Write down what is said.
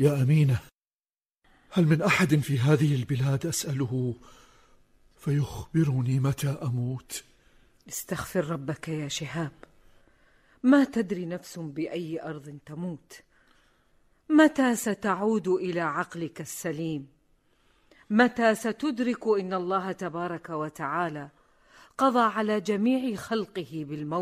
يا أمينة، هل من أحد في هذه البلاد أسأله فيخبرني متى أموت؟ استغفر ربك يا شهاب، ما تدري نفس بأي أرض تموت. متى ستعود إلى عقلك السليم؟ متى ستدرك إن الله تبارك وتعالى قضى على جميع خلقه بالموت؟